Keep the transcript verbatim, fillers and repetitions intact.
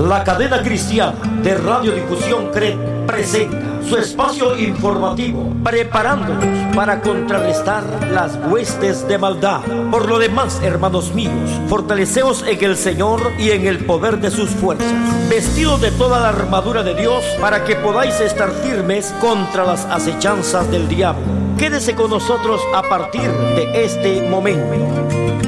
La cadena cristiana de radiodifusión C R E D presenta su espacio informativo, preparándonos para contrarrestar las huestes de maldad. Por lo demás, hermanos míos, fortaleceos en el Señor y en el poder de sus fuerzas, vestidos de toda la armadura de Dios, para que podáis estar firmes contra las acechanzas del diablo. Quédese con nosotros a partir de este momento.